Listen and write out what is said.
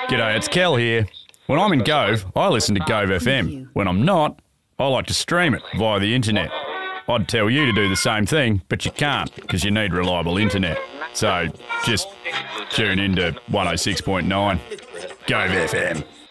G'day, it's Kel here. When I'm in Gove, I listen to Gove FM. When I'm not, I like to stream it via the internet. I'd tell you to do the same thing, but you can't because you need reliable internet. So just tune in to 106.9 Gove FM.